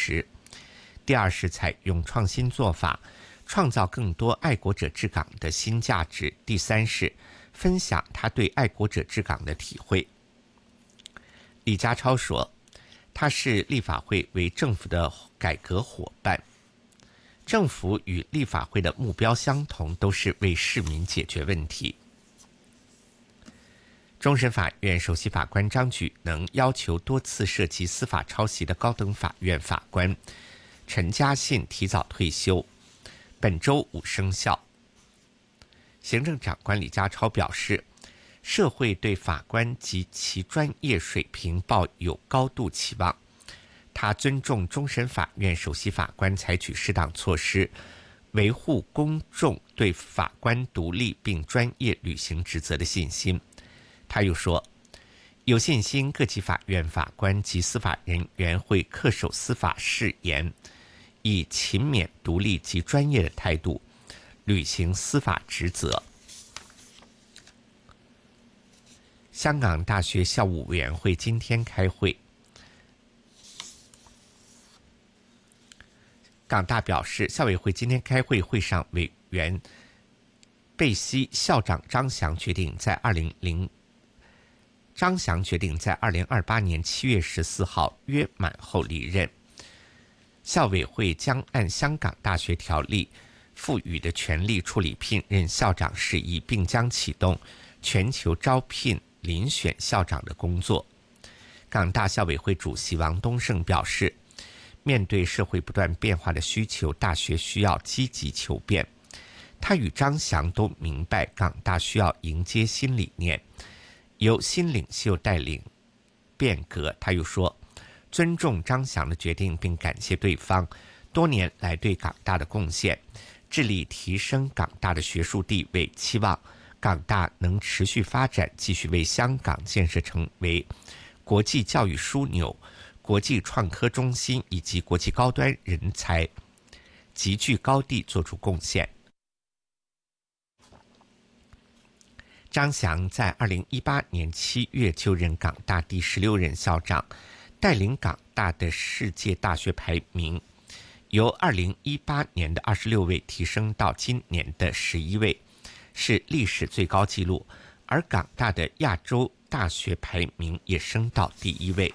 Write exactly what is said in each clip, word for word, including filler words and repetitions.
实。第二是采用创新做法，创造更多爱国者治港的新价值。第三是分享他对爱国者治港的体会。李家超说，他是立法会为政府的改革伙伴，政府与立法会的目标相同，都是为市民解决问题。终审法院首席法官张举能要求多次涉及司法抄袭的高等法院法官陈嘉信提早退休，本周五生效。行政长官李家超表示，社会对法官及其专业水平抱有高度期望，他尊重终审法院首席法官采取适当措施，维护公众对法官独立并专业履行职责的信心。他又说，有信心各级法院法官及司法人员会恪守司法誓言，以勤勉、独立及专业的态度履行司法职责。香港大学校务委员会今天开会，港大表示，校委会今天开会，会上委员贝西校长张翔决定在二零零张翔决定在二零二八年七月十四号约满后离任。校委会将按香港大学条例赋予的权利处理聘任校长事宜，并将启动全球招聘遴选校长的工作。港大校委会主席王东胜表示，面对社会不断变化的需求，大学需要积极求变。他与张翔都明白港大需要迎接新理念，由新领袖带领变革。他又说，尊重张翔的决定，并感谢对方多年来对港大的贡献，致力提升港大的学术地位，期望港大能持续发展，继续为香港建设成为国际教育枢纽、国际创科中心以及国际高端人才集聚高地做出贡献。张翔在二零一八年七月就任港大第十六任校长，带领港大的世界大学排名由二零一八年的二十六位提升到今年的十一位，是历史最高纪录。而港大的亚洲大学排名也升到第一位。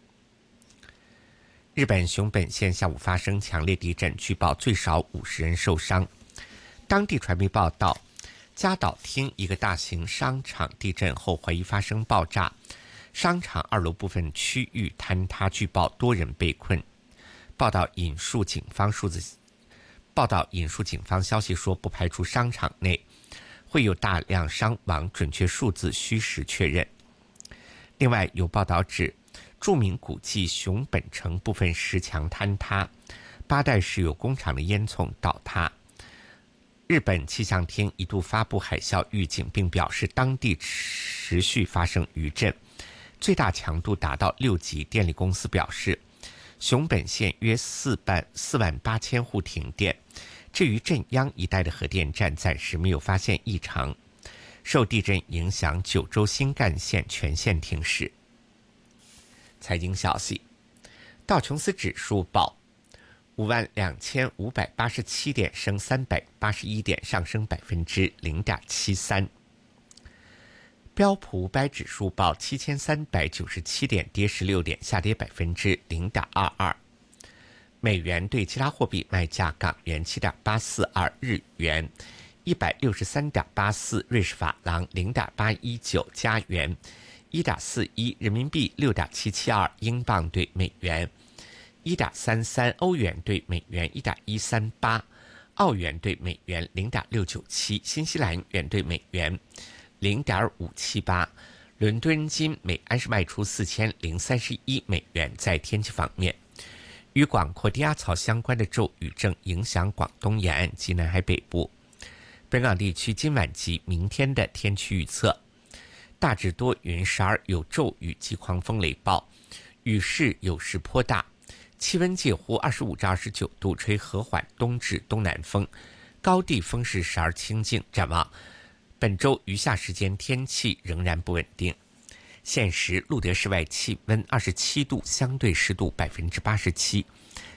日本熊本县下午发生强烈地震，据报最少五十人受伤。当地传媒报道，加岛町一个大型商场地震后怀疑发生爆炸，商场二楼部分区域坍塌，据报多人被困。报道引述警方数字，报道引述警方消息说，不排除商场内会有大量伤亡，准确数字需时确认。另外有报道指，著名古迹熊本城部分石墙坍塌，八代石油工厂的烟囱倒塌。日本气象厅一度发布海啸预警，并表示当地持续发生余震，最大强度达到六级。电力公司表示，熊本县约四万四万八千户停电。至于震央一带的核电站，暂时没有发现异常。受地震影响，九州新干线全线停驶。财经消息，道琼斯指数报五万两千五百八十七点，升三百八十一点，上升百分之零点七三。标普五百指数报七千三百九十七点，跌十六点，下跌百分之零点二二。美元对其他货币卖价：港元七点八四二，日元一百六十三点八四，瑞士法郎零点八一九，加元一点四一，人民币六点七七二，英镑对美元一点三三，欧元对美元一点一三八，澳元对美元零点六九七，新西兰元对美元零点五七八。伦敦金每安士卖出四千零三十一美元。在天气方面，与广阔低压槽相关的骤雨正影响广东沿岸及南海北部。本港地区今晚及明天的天气预测：大致多云，时而有骤雨及狂风雷暴，雨势有时颇大，气温介乎二十五至二十九度，吹和缓东至东南风，高地风势时而清劲。展望本周余下时间天气仍然不稳定。现时路德室外气温二十七度，相对湿度百分之八十七。